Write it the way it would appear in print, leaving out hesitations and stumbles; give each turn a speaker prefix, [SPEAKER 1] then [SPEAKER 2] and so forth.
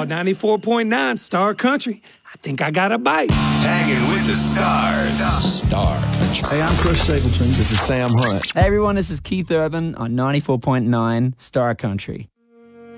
[SPEAKER 1] 94.9 Star Country. I think I got a bite.
[SPEAKER 2] Hanging with the stars.
[SPEAKER 3] Star Country.
[SPEAKER 4] Hey, I'm Chris Stapleton.
[SPEAKER 5] This is Sam Hunt.
[SPEAKER 6] Hey everyone, this is Keith Urban on 94.9 Star Country.